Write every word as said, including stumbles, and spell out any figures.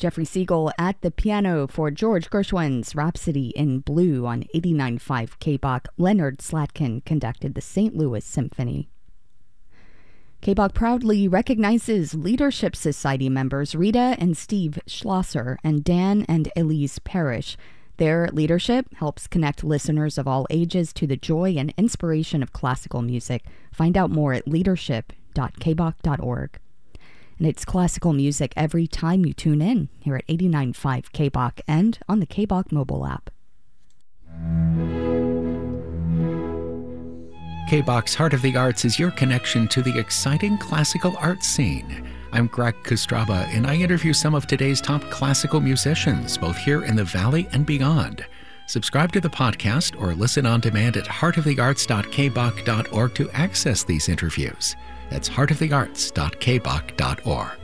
Jeffrey Siegel at the piano for George Gershwin's Rhapsody in Blue on eighty-nine point five K B O C. Leonard Slatkin conducted the Saint Louis Symphony. K B O C proudly recognizes Leadership Society members Rita and Steve Schlosser and Dan and Elise Parrish. Their leadership helps connect listeners of all ages to the joy and inspiration of classical music. Find out more at leadership dot k b o c dot org. And it's classical music every time you tune in here at eighty-nine point five K B O C and on the K B O C mobile app. K B O C's Heart of the Arts is your connection to the exciting classical arts scene. I'm Greg Kostraba, and I interview some of today's top classical musicians, both here in the Valley and beyond. Subscribe to the podcast or listen on demand at heart of the arts dot k b o c dot org to access these interviews. That's heart of the arts dot k b o c dot org.